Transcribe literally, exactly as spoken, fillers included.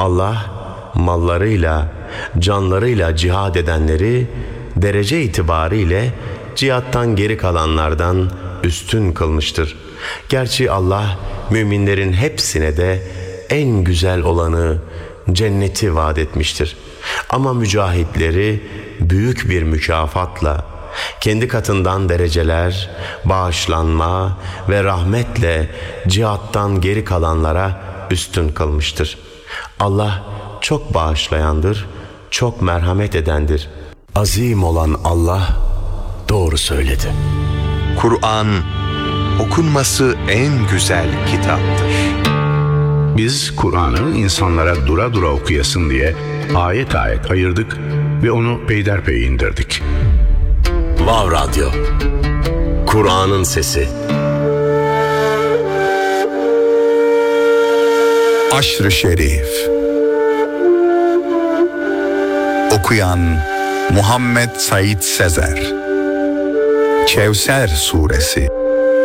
Allah mallarıyla, canlarıyla cihad edenleri derece itibariyle cihattan geri kalanlardan üstün kılmıştır. Gerçi Allah müminlerin hepsine de en güzel olanı cenneti vaat etmiştir. Ama mücahitleri büyük bir mükafatla, kendi katından dereceler, bağışlanma ve rahmetle cihattan geri kalanlara üstün kılmıştır. Allah çok bağışlayandır, çok merhamet edendir. Azim olan Allah doğru söyledi. Kur'an okunması en güzel kitaptır. Biz Kur'an'ı insanlara dura dura okuyasın diye ayet ayet ayırdık ve onu peyderpey indirdik. Vav Radyo, Kur'an'ın sesi. Aşr-ı Şerif. Okuyan Muhammed Said Sezer. Kevser Suresi.